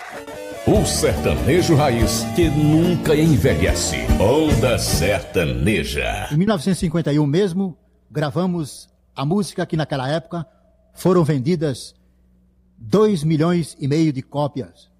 O sertanejo raiz que nunca envelhece. Onda Sertaneja. Em 1951 mesmo, gravamos a música que naquela época foram vendidas 2,5 milhões de cópias.